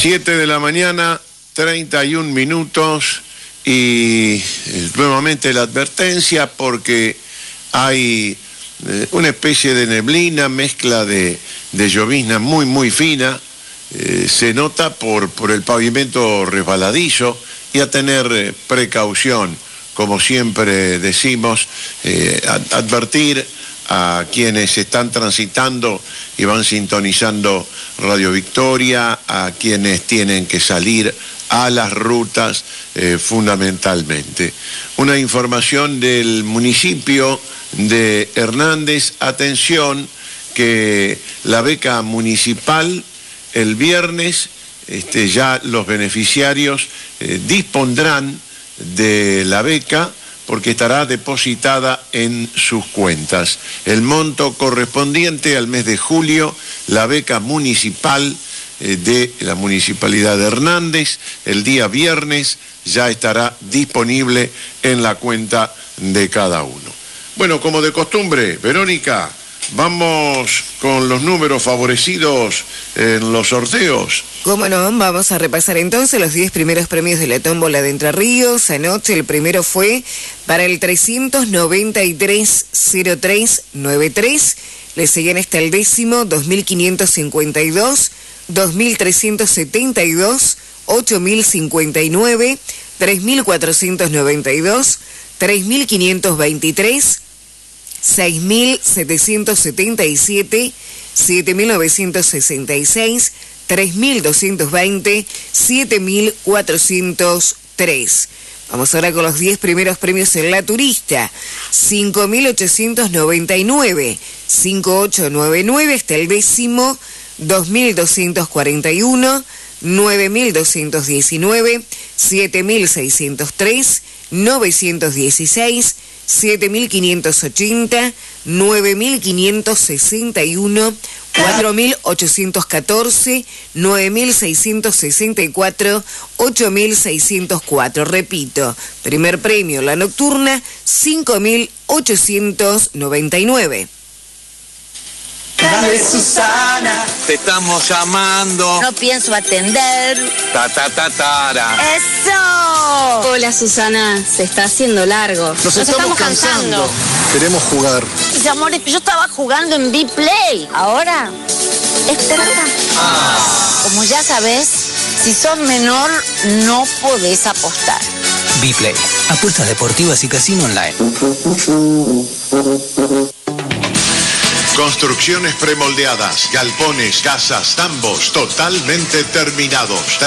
7 de la mañana, 31 minutos, y nuevamente la advertencia porque hay una especie de neblina, mezcla de llovizna muy fina, se nota por el pavimento resbaladizo, y a tener precaución, como siempre decimos, advertir a quienes están transitando y van sintonizando Radio Victoria, a quienes tienen que salir a las rutas fundamentalmente. Una información del municipio de Hernández: atención, que la beca municipal el viernes, ya los beneficiarios dispondrán de la beca, porque estará depositada en sus cuentas. El monto correspondiente al mes de julio, la beca municipal de la Municipalidad de Hernández, el día viernes ya estará disponible en la cuenta de cada uno. Bueno, como de costumbre, Verónica, vamos con los números favorecidos en los sorteos. Cómo no, vamos a repasar entonces los 10 primeros premios de la tómbola de Entre Ríos. Anoche el primero fue para el 393-0393. Le seguían hasta el décimo 2552, 2372, 8059, 3492, 3523, 6777, 7966, 3220, 7403. Vamos ahora con los 10 primeros premios en La Turista. 5899, 5899 hasta el décimo 2241, 9219, 7603, 916, 7580, 9561, 4814, 9664, 8604. Repito, primer premio, la nocturna, 5899. Dale, Susana, te estamos llamando. No pienso atender. Tara. ¡Eso! Hola, Susana, se está haciendo largo. Nos estamos cansando. Queremos jugar. Mis amores, yo estaba jugando en B-Play. Ahora, espera. Como ya sabes, si sos menor, no podés apostar. B-Play, apuestas deportivas y casino online. Construcciones premoldeadas, galpones, casas, tambos, totalmente terminados.